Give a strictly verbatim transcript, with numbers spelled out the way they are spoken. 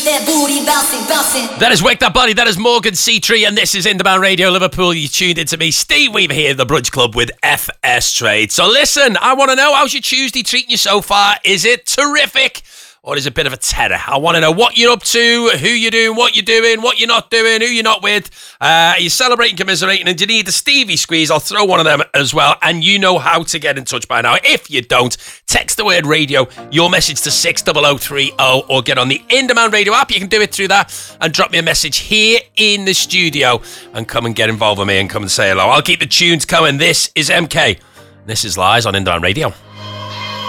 That booty bouncing, bouncing. That is Wake That Body, that is Morgan Seatree, and this is In Demand Radio Liverpool. You tuned into me, Steve Weaver here, the Brunch Club with F S Trade. So listen, I want to know, how's your Tuesday treating you so far? Is it terrific? Or is it a bit of a terror? I want to know what you're up to, who you're doing, what you're doing, what you're not doing, who you're not with. Uh, are you celebrating, commiserating, and do you need a Stevie squeeze? I'll throw one of them as well. And you know how to get in touch by now. If you don't, text the word radio, your message to six zero zero three zero, or get on the In Demand Radio app. You can do it through that and drop me a message here in the studio and come and get involved with me and come and say hello. I'll keep the tunes coming. This is M K. This is Lies on In Demand Radio.